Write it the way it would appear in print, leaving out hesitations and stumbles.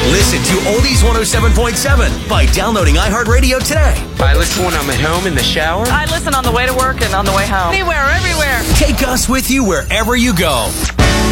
Listen to Oldies 107.7 by downloading iHeartRadio today. I listen when I'm at home in the shower. I listen on the way to work and on the way home. Anywhere, everywhere. Take us with you wherever you go.